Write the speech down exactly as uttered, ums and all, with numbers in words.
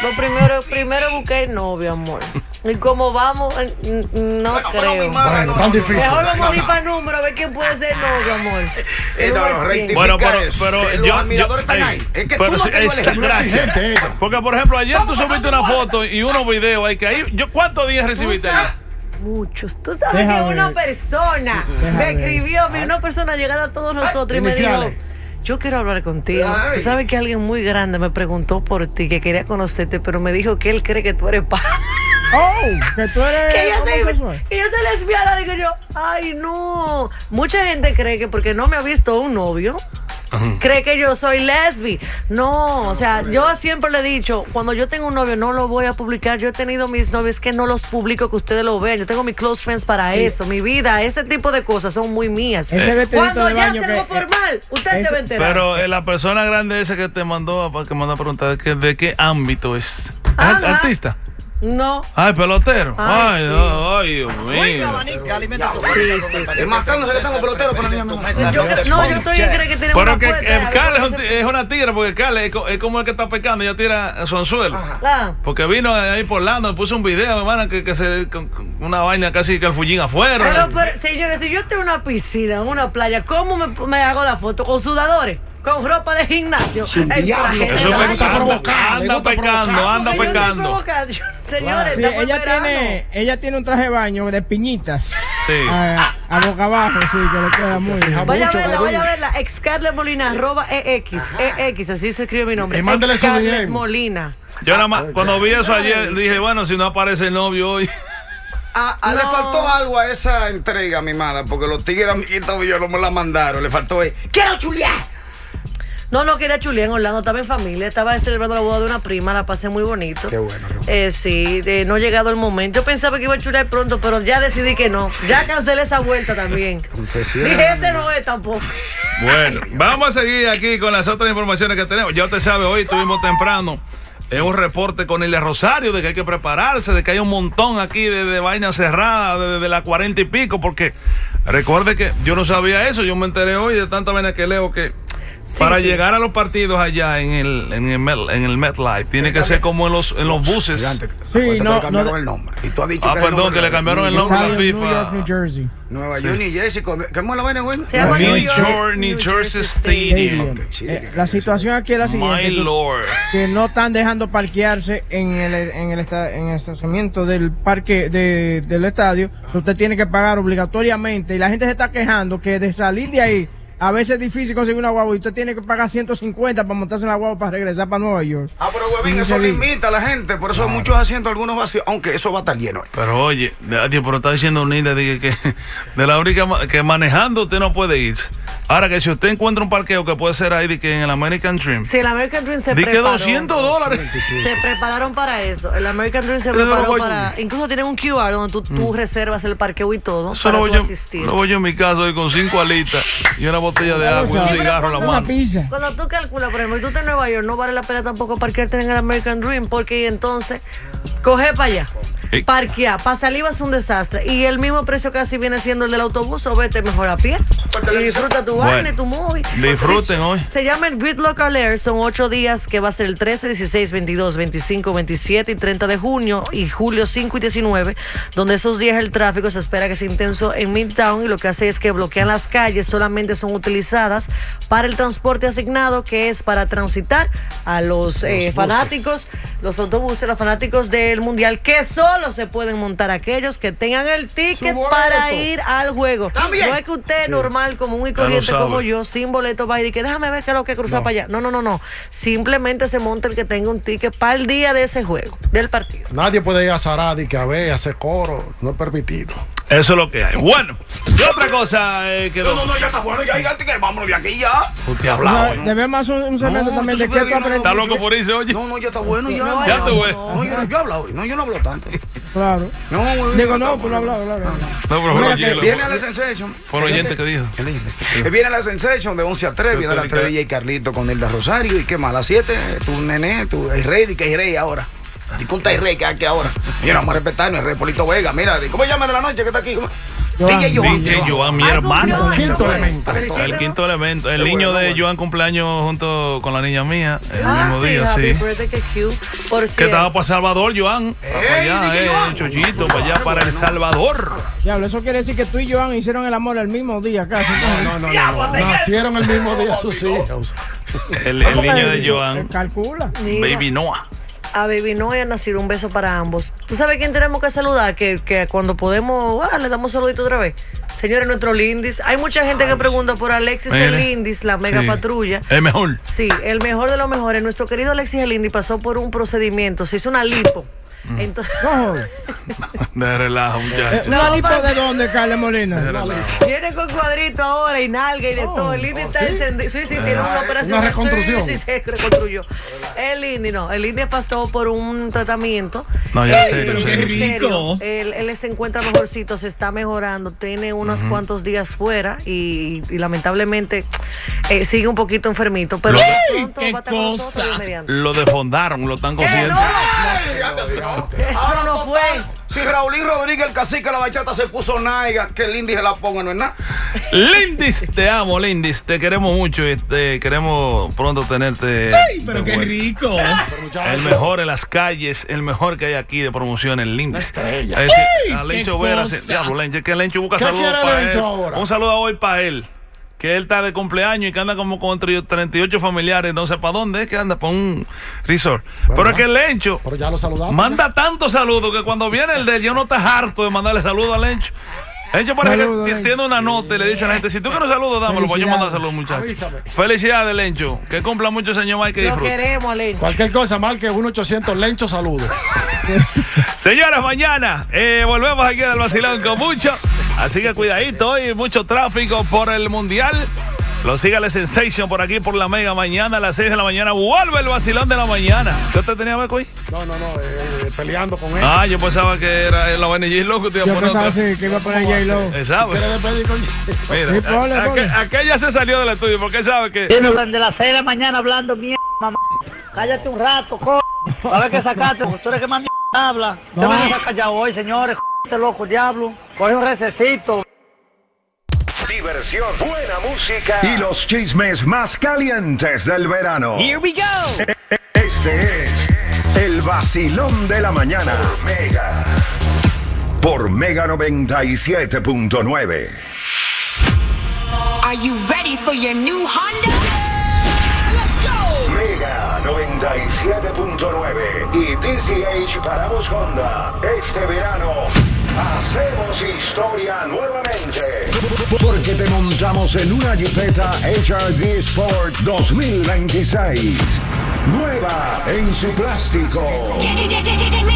Lo primero, primero busqué novio, amor. Y como vamos, no bueno, creo. Bueno, tan difícil. Mejor vamos a ir para el número, a ver quién puede ser novio, amor. Eh, no, no, bueno, pero, pero que yo, los admiradores yo, están ey, ahí. Es que pero tú no si, te es, gracias. Porque, por ejemplo, ayer tú subiste una foto y unos videos ahí que ahí, yo, ¿cuántos días recibiste ahí? Muchos. Tú sabes Deja que ver. una persona Deja me ver. escribió, vi una persona llegar a todos nosotros y me dijo, iniciales. yo quiero hablar contigo. Ay. Tú sabes que alguien muy grande me preguntó por ti, que quería conocerte, pero me dijo que él cree que tú eres pa. Oh, que tú eres. Que yo soy, homosexual. que yo soy lesbiana, digo yo, ay no. Mucha gente cree que porque no me ha visto un novio, cree que yo soy lesbi. No, o sea, yo siempre le he dicho, cuando yo tengo un novio no lo voy a publicar. Yo he tenido mis novios que no los publico, que ustedes lo ven. Yo tengo mis close friends para Sí. eso. Mi vida, ese tipo de cosas son muy mías. Ese vestidito Cuando de ya baño sea algo que- formal, usted ese- se va a enterar. Pero eh, la persona grande esa que te mandó, que mandó a preguntar, ¿de qué, de qué ámbito es? Ajá. ¿Es artista? No. Ay, pelotero. Ay, Ay, sí. no, ay, Dios mío. Sí, sí, sí. Es marcándose que estamos peloteros para la niña. Yo, no, yo estoy cree que tiene Pero una que puerta. eh, a ver, Carla es, ¿cómo un- se- es una tigre, porque Carla es, co- es como el que está pecando, ella tira su anzuelo. Ah. Porque vino ahí por Orlando, me puso un video, hermana, que, que se con, con una vaina casi que el fullín afuera. Pero, pero, señores, si yo tengo una piscina, una playa, ¿cómo me, me hago la foto? ¿Con sudadores? ¿Con ropa de gimnasio? Sin El diablo. traje de Eso le me gusta baño. provocar, le anda gusta pecando, provocar. anda Yo estoy pecando. provocando. Señores, Sí, estamos en ella verano. tiene, ella tiene un traje de baño de piñitas. Sí. A, a boca abajo, sí, que le queda muy bien. Vaya a Mucho, verla, Gabriel. vaya a verla. Excarle Molina, arroba EX. EX, así se escribe mi nombre. Y mándele su Excarle D M. Molina. Yo nada más, cuando vi eso ayer, dije, bueno, si no aparece el novio hoy. Ah, ah, Le No. faltó algo a esa entrega, mi madre, porque los tigres amiguitos míos no me la mandaron. Le faltó eh, ¡quiero chulear! No, no quería chulear en Orlando, estaba en familia, estaba celebrando la boda de una prima, la pasé muy bonito. Qué bueno, qué bueno. Eh, sí, eh, no ha llegado el momento. Yo pensaba que iba a chulear pronto, pero ya decidí que no. Ya cancelé esa vuelta también. Confesión. Dije, ese no es tampoco. Bueno, vamos a seguir aquí con las otras informaciones que tenemos. Ya usted sabe, hoy estuvimos temprano en un reporte con Ilia Rosario de que hay que prepararse, de que hay un montón aquí de, de vainas cerradas, de, de las cuarenta y pico, porque recuerde que yo no sabía eso, yo me enteré hoy de tanta vaina que leo que Sí, para sí. llegar a los partidos allá en el, en el, Met, en el MetLife tiene que ser como en los, en los buses. Gigante, Sí, acuérdate que no, le cambiaron no- el nombre. Y tú has dicho Ah, que es el perdón, nombre que le de- cambiaron el New nombre a la Estadio en FIFA. New York, New Jersey. Nueva York, New Jersey. con- ¿Cómo es la vaina, güey? Se llama New New York, York, New New Jersey Jersey Stadium. Ok, sí, Eh, que- la situación aquí es la siguiente. My que- Lord. que no están dejando parquearse en el, en el, esta- en el estacionamiento del parque de- del estadio. O sea, usted tiene que pagar obligatoriamente y la gente se está quejando que de salir de ahí a veces es difícil conseguir una guagua y usted tiene que pagar ciento cincuenta para montarse en la guagua para regresar para Nueva York. Ah, pero huevín, eso Dice Lee. limita a la gente. Por eso muchos asientos, algunos vacíos. Aunque eso va a estar lleno. eh. Pero oye, adiós, pero está diciendo Nilda que, que de la única ma- que manejando usted no puede ir. Ahora que si usted encuentra un parqueo que puede ser ahí de que en el American Dream, Sí, el American Dream se di que preparó. doscientos dólares. Se prepararon para eso. El American Dream se Eso lo preparó voy- para... Incluso tienen un Q R donde tú, tú reservas el parqueo y todo Eso para lo tú voy, yo, asistir. lo voy yo en mi casa hoy con cinco alitas y una botella de agua y un Sí, cigarro en la Una mano. pizza. Cuando tú calculas, por ejemplo, tú estás en Nueva York, no vale la pena tampoco parquearte en el American Dream, porque entonces coge para allá, Ey. parquear, para salir va a ser un desastre. Y el mismo precio casi viene siendo el del autobús, o vete mejor a pie. Y disfruta tu Bueno, vaina y tu móvil. disfruten hoy. Se llama el Great Local Air, son ocho días que va a ser el trece, dieciséis, veintidós, veinticinco, veintisiete y treinta de junio y julio cinco y diecinueve, donde esos días el tráfico se espera que sea intenso en Midtown y lo que hace es que bloquean las calles, solamente son utilizadas para el transporte asignado, que es para transitar a los, eh, fanáticos, los autobuses, los fanáticos del Mundial, que solo se pueden montar aquellos que tengan el ticket Su boleto. para ir al juego. También. No es que usted normal, común y lo corriente sabe. como yo, sin boleto va y que déjame ver qué es lo que cruza para allá. No, no, no, no. Simplemente se monta el que tenga un ticket para el día de ese juego, del partido. Nadie puede ir a Saradi, que a ver, a hacer coro. No es permitido. Eso es lo que hay. Bueno, y otra cosa eh, que No, no, no, ya está bueno, ya gigante, que vámonos de aquí ya. usted ha O hablado. sea, debemos hacer un, un segmento No, también tú de qué supieras tú que yo no- ¿Está aprendes. loco por irse, oye? No, no, ya está bueno, ya. No, Ya no, te voy. no. No, yo, no- yo hablo hoy. No, yo no hablo tanto. Claro. No, güey, Digo, ya no, está tú no bueno. hablas, hablas. hablas. No, pero Mira fue que oyente, Viene a la Sensation. fue el oyente que dijo. ¿Qué leyenda? Eh, Viene la Sensation de once a tres, viene a las tres D J Carlito con Nelda Rosario. ¿Y qué más? A las siete, tu nené, tu el rey, di que es rey ahora. Di que un rey que hay que ahora. Mira, vamos a respetarnos, el rey Polito Vega. Mira, di, ¿cómo llama de la noche que está aquí? ¿Cómo? Joan. D J Joan. D J Joan, mi Ay, hermano. cumplió. Quinto elemento. Felicítalo. El quinto elemento. El Qué niño bueno, de bueno. Joan cumpleaños junto con la niña mía el Ah, mismo sí, día, happy sí. birthday, qué cute. Por Que cierto. estaba para Salvador, Joan. Para Ey, allá, D J eh, Joan. chochito, para allá, para El Salvador. Diablo, eso quiere decir que tú y Joan hicieron el amor el mismo día casi. No, no, no, no. Nacieron el mismo día tus hijos. El, el niño de Joan, Calcula. Mira, Baby Noah. a Baby Noah y a Nasir, un beso para ambos. ¿Tú sabes quién tenemos que saludar? Que, que cuando podemos, ah, le damos un saludito otra vez. Señores, nuestro Lindis. Hay mucha gente que pregunta por Alexis Mire. el Lindis, la mega Sí. patrulla. El mejor. Sí, el mejor de los mejores. Nuestro querido Alexis el Indy pasó por un procedimiento, se hizo una lipo. Entonces, No, De relajo, muchacho. ¿la No, lipo pasa- de dónde, Carles Molina? viene con cuadrito ahora y nalga y de todo. El Indy está encendido. Sí, sí, tiene una operación. Una reconstrucción. Sí, sí, se reconstruyó. El Indy no. El Indy pasó por un tratamiento. No, ya Eh, sé, pero yo en sé. serio, Él, él se encuentra mejorcito, se está mejorando. Tiene unos cuantos días fuera y, y lamentablemente eh, sigue un poquito enfermito. Pero Lo- pronto va a estar con nosotros, Dios mediante. Lo defondaron, lo están ¿Qué? cosiendo. No, eso no fue. Si Raulín Rodríguez, el cacique de la bachata, se puso naiga, que el Indy se la ponga, no es nada. Lindis, te amo, Lindis. Te queremos mucho y te queremos pronto tenerte. Pero de qué vuelta. rico. El mejor en las calles, el mejor que hay aquí de promoción en Lindis. estrella. Es decir, a Lencho qué Vera, cosa. sí, diablo, Lencho, es que Lencho busca ¿Qué saludos quiere para Lencho él. ahora? Un saludo hoy para él. Que él está de cumpleaños y que anda como con treinta y ocho familiares, no sé para dónde es que anda, para un resort. Pero es que Lencho Pero ya lo saludamos. manda tantos saludos que cuando viene el de él, yo no está harto de mandarle saludos a Lencho. Lencho parece Saludos, que Lencho. tiene una nota y le dice a la gente, si tú quieres saludos, dámelo, pues yo mando saludos, muchachos. Avísame. Felicidades, Lencho. Que cumpla mucho, señor Mike, que Lo disfrute. queremos, Alencho. Cualquier cosa, marque uno ochocientos Lencho, saludos. Señoras, mañana eh, volvemos aquí del vacilón con mucho. Así que cuidadito, hoy mucho tráfico por el mundial. Lo siga la Sensation por aquí por la Mega. Mañana a las seis de la mañana vuelve el vacilón de la mañana. ¿Qué te tenía que ver ahí? No, no, no, eh, peleando con él. Ah, yo pensaba que era la O N G loco. Te iba a Yo poner pensaba otra. así, que iba a poner J-Lo. Eh, ¿sabe? ¿Quiere despedir con Mira, Sí, ponle, a- ponle. aqu- aquella se salió del estudio porque sabe que. Tiene de las seis de la mañana hablando mierda, mamá. Cállate un rato, co. A ver qué sacaste, porque tú eres que más mierda habla. No. Usted me deja callado hoy, señores. Este loco, diablo. Coge un recesito. Diversión, buena música y los chismes más calientes del verano. Here we go. Este es el vacilón de la mañana. Por Mega. Por Mega noventa y siete punto nueve. Are you ready for your new Honda? Let's go! Mega noventa y siete punto nueve y D C H Paramos Honda. Este verano hacemos historia nuevamente. Porque te montamos en una Jeepeta H R V Sport dos mil veintiséis. Nueva en su plástico.